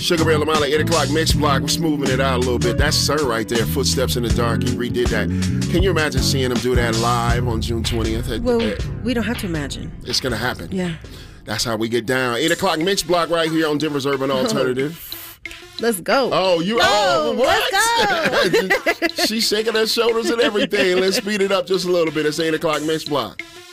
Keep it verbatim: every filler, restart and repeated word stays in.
Sugar Ray LaMotta, eight o'clock mix block. We're smoothing it out a little bit. That's Sir right there, Footsteps in the Dark. He redid that. Can you imagine seeing him do that live on June twentieth? Well, uh, we don't have to imagine. It's going to happen. Yeah. That's how we get down. eight o'clock mix block right here on Denver's Urban Alternative. Let's go. Oh, you. No, oh, what? Let's go. She's shaking her shoulders and everything. Let's speed it up just a little bit. It's eight o'clock mix block.